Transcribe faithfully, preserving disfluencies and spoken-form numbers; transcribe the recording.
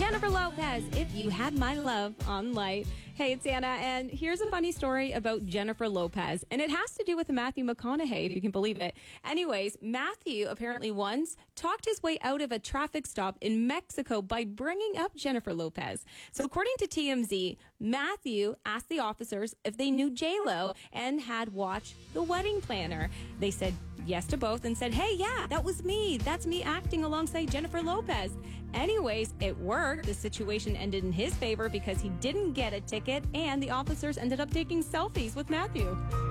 Jennifer Lopez, If You Had My Love on Light. Hey, it's Anna, and here's a funny story about Jennifer Lopez, and it has to do with Matthew McConaughey, if you can believe it. Anyways, Matthew apparently once talked his way out of a traffic stop in Mexico by bringing up Jennifer Lopez. So according to T M Z, Matthew asked the officers if they knew J-Lo and had watched The Wedding Planner. They said yes to both and said, hey, yeah, that was me. That's me acting alongside Jennifer Lopez. Anyways, it worked. The situation ended in his favor because he didn't get a ticket and the officers ended up taking selfies with Matthew.